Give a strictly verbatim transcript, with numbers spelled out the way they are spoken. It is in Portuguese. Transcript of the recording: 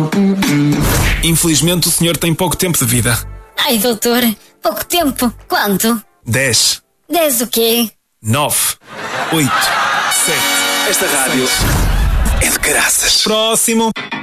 Infelizmente o senhor tem pouco tempo de vida. Ai, doutor, pouco tempo. Quanto? Dez. Dez o quê? Nove. Oito. Sete. Esta rádio é de caraças. Próximo.